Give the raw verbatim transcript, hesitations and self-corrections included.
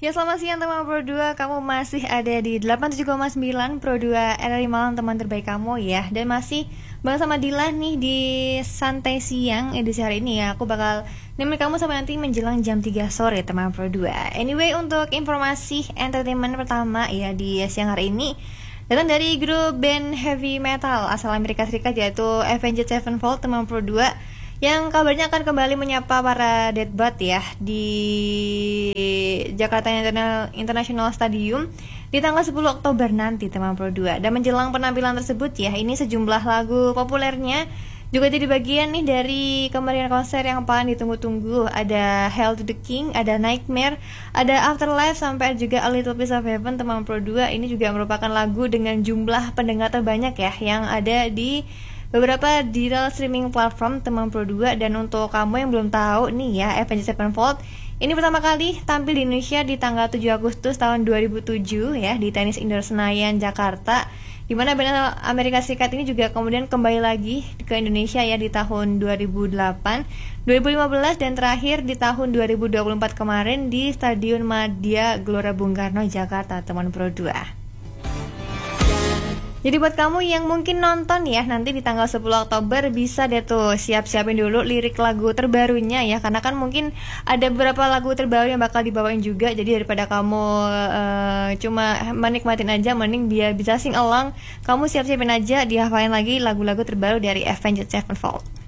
Ya, selamat siang teman Pro dua. Kamu masih ada di delapan puluh tujuh koma sembilan Pro dua R R I Malang, teman terbaik kamu ya. Dan masih bareng sama Dila nih di Santai Siang edisi hari ini ya. Aku bakal nemenin kamu sampai nanti menjelang jam tiga sore teman Pro dua. Anyway, untuk informasi entertainment pertama ya di siang hari ini datang dari grup band heavy metal asal Amerika Serikat yaitu Avenged Sevenfold teman Pro dua, yang kabarnya akan kembali menyapa para Deadbot ya di Jakarta International Stadium di tanggal sepuluh Oktober nanti teman Pro dua. Dan menjelang penampilan tersebut ya, ini sejumlah lagu populernya juga jadi bagian nih dari kemeriahan konser yang paling ditunggu-tunggu. Ada Hail to the King, ada Nightmare, ada Afterlife, sampai juga A Little Piece of Heaven teman Pro dua. Ini juga merupakan lagu dengan jumlah pendengar terbanyak ya yang ada di beberapa digital streaming platform teman Pro dua. Dan untuk kamu yang belum tahu nih ya, Avenged Sevenfold ini pertama kali tampil di Indonesia di tanggal tujuh Agustus tahun dua ribu tujuh ya di Tenis Indoor Senayan, Jakarta. Di mana band Amerika Serikat ini juga kemudian kembali lagi ke Indonesia ya di tahun dua ribu delapan, dua ribu lima belas dan terakhir di tahun dua ribu dua puluh empat kemarin di Stadion Madia Gelora Bung Karno, Jakarta teman Pro dua. Jadi buat kamu yang mungkin nonton ya nanti di tanggal sepuluh Oktober, bisa deh tuh siap-siapin dulu lirik lagu terbarunya ya, karena kan mungkin ada beberapa lagu terbaru yang bakal dibawain juga. Jadi daripada kamu uh, cuma menikmatin aja, mending biar bisa sing along, kamu siap-siapin aja dihafalin lagi lagu-lagu terbaru dari Avenged Sevenfold.